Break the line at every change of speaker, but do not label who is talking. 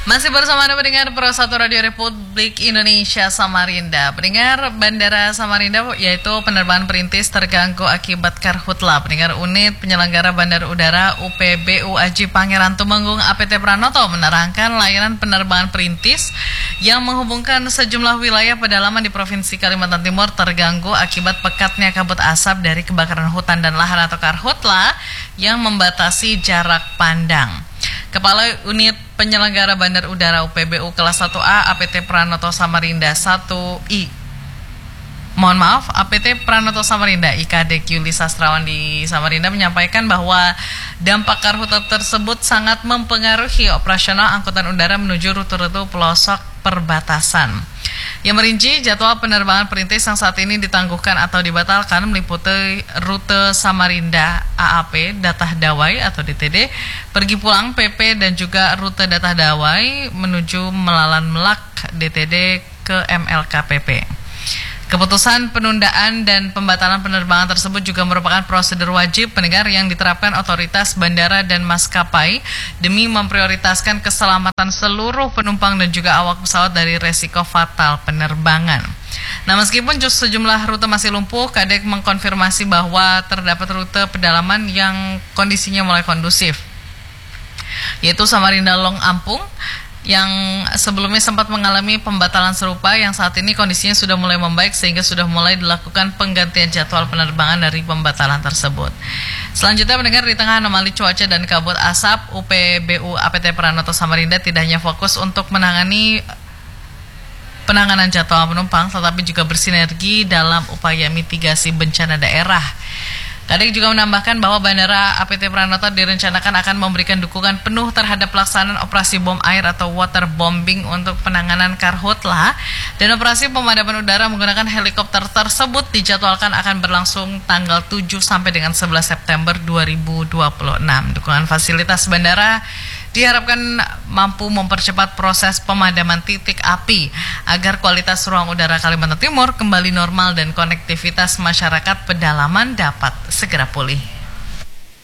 Masih bersama Anda pendengar Pro 1 Radio Republik Indonesia Samarinda. Pendengar Bandara Samarinda yaitu penerbangan perintis terganggu akibat karhutla. Pendengar unit penyelenggara Bandar Udara UPBU Aji Pangeran Tumenggung APT Pranoto menerangkan layanan penerbangan perintis yang menghubungkan sejumlah wilayah pedalaman di Provinsi Kalimantan Timur terganggu akibat pekatnya kabut asap dari kebakaran hutan dan lahan atau karhutla yang membatasi jarak pandang. Kepala Unit Penyelenggara Bandar Udara UPBU Kelas 1A APT Pranoto Samarinda 1I. APT Pranoto Samarinda IKD Yuli Sastrawan di Samarinda menyampaikan bahwa dampak karhutla tersebut sangat mempengaruhi operasional angkutan udara menuju rute-rute pelosok perbatasan. Yang merinci jadwal penerbangan perintis yang saat ini ditangguhkan atau dibatalkan meliputi rute Samarinda AAP Datah Dawai atau DTD, pergi pulang PP dan juga rute Datah Dawai menuju Melalan Melak DTD ke MLKPP. Keputusan penundaan dan pembatalan penerbangan tersebut juga merupakan prosedur wajib pendengar yang diterapkan otoritas bandara dan maskapai demi memprioritaskan keselamatan seluruh penumpang dan juga awak pesawat dari resiko fatal penerbangan. Nah, meskipun sejumlah rute masih lumpuh, Kadek mengkonfirmasi bahwa terdapat rute pedalaman yang kondisinya mulai kondusif, yaitu Samarinda Long Ampung, yang sebelumnya sempat mengalami pembatalan serupa yang saat ini kondisinya sudah mulai membaik sehingga sudah mulai dilakukan penggantian jadwal penerbangan dari pembatalan tersebut. Selanjutnya mendengar di tengah anomali cuaca dan kabut asap, UPBU APT Pranoto Samarinda tidak hanya fokus untuk menangani penanganan jadwal penumpang tetapi juga bersinergi dalam upaya mitigasi bencana daerah. Kadek juga menambahkan bahwa Bandara APT Pranoto direncanakan akan memberikan dukungan penuh terhadap pelaksanaan operasi bom air atau waterbombing untuk penanganan karhutla, dan operasi pemadaman udara menggunakan helikopter tersebut dijadwalkan akan berlangsung tanggal 7 sampai dengan 11 September 2026. Dukungan fasilitas bandara diharapkan mampu mempercepat proses pemadaman titik api agar kualitas ruang udara Kalimantan Timur kembali normal dan konektivitas masyarakat pedalaman dapat segera pulih.